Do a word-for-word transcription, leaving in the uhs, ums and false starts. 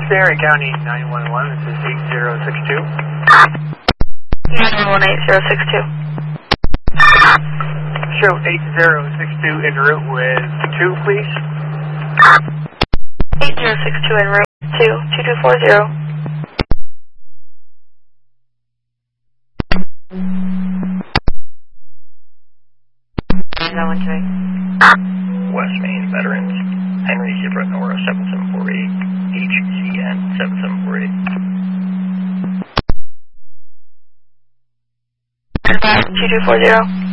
Barry County nine one one, this is eight zero six two. nine one one eight zero six two. Show eight zero six two en route with two, please. eight zero six two en route two, two two four zero. nine one two. West Main Veterans, Henry Zebra Nora seven seven four eight, H C N seven seven four eight. two two four zero.